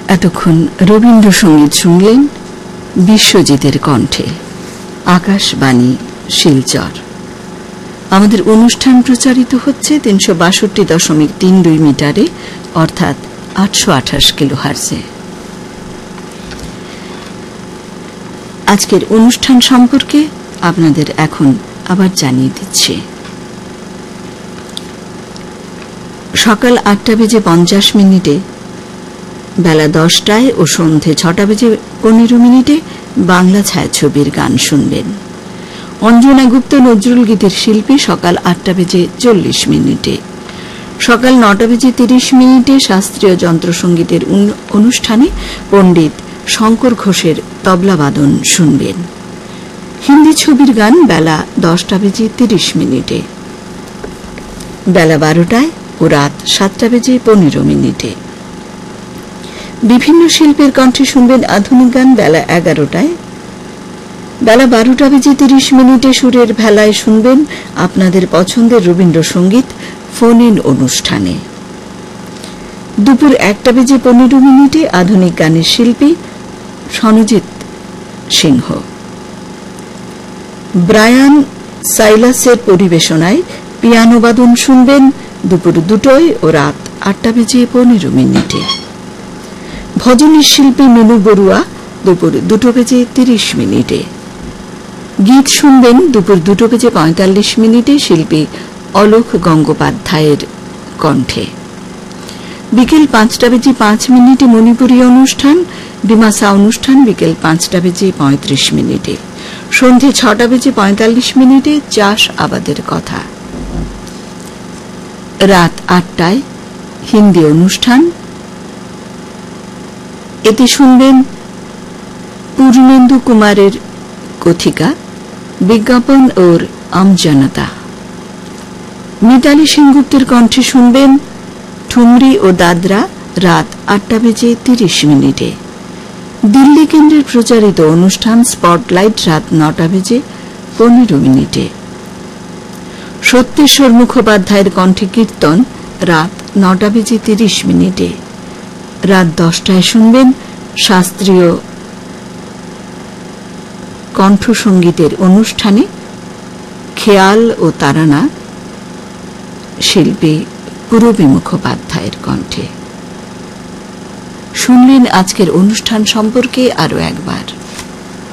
এতক্ষণ রবীন্দ্রসঙ্গীত শুনলেন বিশ্বজিতের কণ্ঠে। আকাশবাণী শিলচর। আমাদের অনুষ্ঠান প্রচারিত হচ্ছে ৩৬২.৩২ মিটারে, অর্থাৎ ৮২৮ কিলোহার্টজে। আজকের অনুষ্ঠান সম্পর্কে আপনাদের এখন আবার জানিয়ে দিচ্ছি। সকাল ৮:৫০ বেলা ১০টায় ও সন্ধে ৬:১৫ বাংলা ছায়াছবির গান শুনবেন। অঞ্জনা গুপ্ত নজরুল গীতের শিল্পী সকাল ৮:৪০। সকাল ৯:৩০ শাস্ত্রীয় যন্ত্রসঙ্গীতের অনুষ্ঠানে পণ্ডিত শঙ্কর ঘোষের তবলাবাদন শুনবেন। হিন্দি ছবির গান বেলা ১০:৩০। বেলা ১২টায় ও রাত ৭:১৫। বিভিন্ন শিল্পের কণ্ঠে শুনবেন আধুনিক গান বেলা ১১টায়। বেলা ১২:৩০ সুরের ভেলায় শুনবেন আপনাদের পছন্দের রবীন্দ্রসঙ্গীত ফোন ইন অনুষ্ঠানে। দুপুর ১:১৫ আধুনিক গানের শিল্পী সনজিৎ সিংহ। ব্রায়ান সাইলাসের পরিবেশনায় পিয়ানো বাদন শুনবেন দুপুর ২টায় ও রাত ৮:১৫। ভজনের শিল্পী মিনু বড়ুয়া দুপুর ২:৩০। গীত শুনবেন দুপুর ২:৪৫ শিল্পী অলোক গঙ্গোপাধ্যায়ের কণ্ঠে। বিকেল ৫:০৫ মণিপুরী অনুষ্ঠান, ডিমাসা অনুষ্ঠান বিকেল ৫:৩৫। সন্ধে ৬:৪৫ চাষ আবাদের কথা। রাত ৮টায় হিন্দি অনুষ্ঠান, এতে শুনবেন পূর্ণেন্দু কুমারের কথিকা বিজ্ঞাপন ওর আমজনতা। মিতালি সেনগুপ্তের কণ্ঠে শুনবেন ঠুমরি ও দাদরা রাত ৮:৩০। দিল্লি কেন্দ্রের প্রচারিত অনুষ্ঠান স্পটলাইট রাত ৯:১৫। সত্যেশ্বর মুখোপাধ্যায়ের কণ্ঠে কীর্তন রাত ৯:৩০। রাত ১০টায় শুনবেন শাস্ত্রীয় কণ্ঠসঙ্গীতের অনুষ্ঠানে খেয়াল ও তারানা শিল্পী পূরবী মুখোপাধ্যায়ের কণ্ঠে। শুনলেন আজকের অনুষ্ঠান সম্পর্কে আরো একবার।